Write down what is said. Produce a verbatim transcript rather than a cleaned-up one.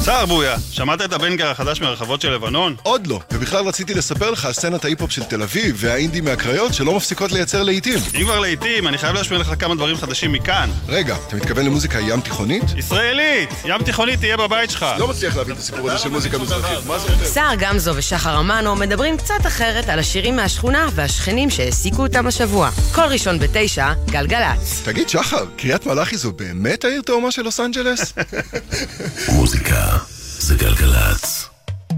סער בויה, שמעת את הבנגר החדש מהרחבות של לבנון? עוד לא, ובכלל רציתי לספר לך על סצנת ההיפ-הופ של תל אביב והאינדי מהקריות שלא מפסיקות לייצר לעיתים. אם כבר לעיתים, אני חייב להשמיע לך כמה דברים חדשים מכאן. רגע, אתה מתכוון למוזיקה ים תיכונית? ישראלית! ים תיכונית תהיה בבית שלך. לא מצליח להבין את הסיפור הזה של מוזיקה מזרחית. מה זה אומר? סער גמזו ושחר אמנו מדברים קצת אחרת על השירים מהשכונה והשכנים שהעסיקו אותם השבוע. כל ראשון בתשע, גלגלץ. תגיד שחר, קריית מלאכי זו באמת העיר תאומה של לוס אנג'לס? מוזיקה זה גלגלץ.